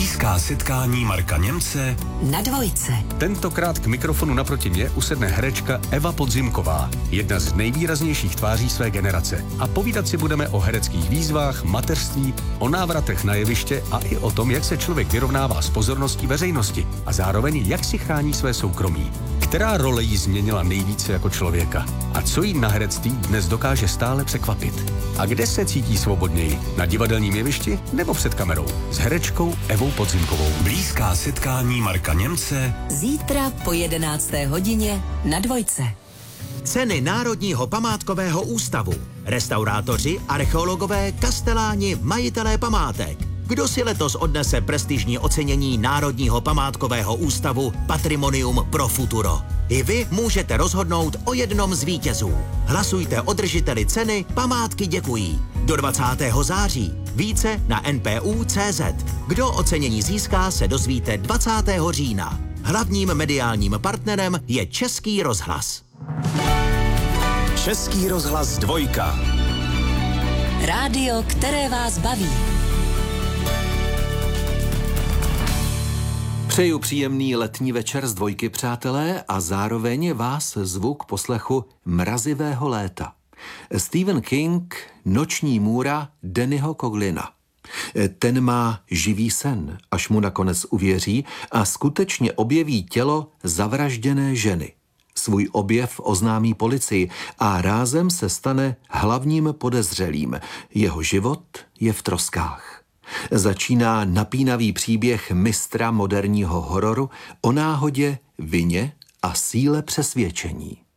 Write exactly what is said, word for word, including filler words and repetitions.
Blízká setkání Marka Němce na Dvojce. Tentokrát k mikrofonu naproti mě usedne herečka Eva Podzimková, jedna z nejvýraznějších tváří své generace. A povídat si budeme o hereckých výzvách, mateřství, o návratech na jeviště a i o tom, jak se člověk vyrovnává s pozorností veřejnosti a zároveň jak si chrání své soukromí. Která role jí změnila nejvíce jako člověka? A co jí na herectví dnes dokáže stále překvapit? A kde se cítí svobodněji? Na divadelním jevišti nebo před kamerou? S herečkou Evou Podzimkovou. Blízká setkání Marka Němce Zítra po jedenácté hodině na Dvojce. Ceny Národního památkového ústavu. Restaurátoři, archeologové, kasteláni, majitelé památek. Kdo si letos odnese prestižní ocenění Národního památkového ústavu Patrimonium pro futuro? I vy můžete rozhodnout o jednom z vítězů. Hlasujte o držiteli ceny Památky děkují. Do dvacátého září. Více na en pé ú tečka cé zet. Kdo ocenění získá, se dozvíte dvacátého října. Hlavním mediálním partnerem je Český rozhlas. Český rozhlas Dvojka. Rádio, které vás baví. Přeju příjemný letní večer z Dvojky, přátelé, a zároveň vás zvu k poslechu mrazivého léta. Stephen King, Noční můra Dannyho Coughlina. Ten má živý sen, až mu nakonec uvěří a skutečně objeví tělo zavražděné ženy. Svůj objev oznámí policii a rázem se stane hlavním podezřelým. Jeho život je v troskách. Začíná napínavý příběh mistra moderního hororu o náhodě, vině a síle přesvědčení.